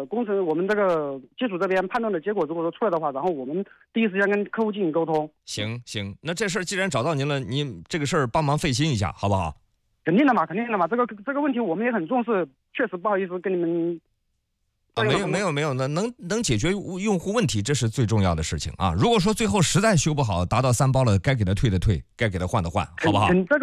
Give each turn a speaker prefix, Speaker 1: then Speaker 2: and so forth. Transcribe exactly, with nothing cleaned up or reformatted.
Speaker 1: 个工程，我们这个技术这边判断的结果如果说出来的话，然后我们第一时间跟客户进行沟通。
Speaker 2: 行行，那这事儿既然找到您了，您这个事儿帮忙费心一下，好不好？
Speaker 1: 肯定的嘛，肯定的嘛，这个这个问题我们也很重视，确实不好意思跟你们。
Speaker 2: 啊，没有没有没有，那能能解决用户问题，这是最重要的事情啊！如果说最后实在修不好，达到三包了，该给他退的退，该给他换的换，好不好？
Speaker 1: 这个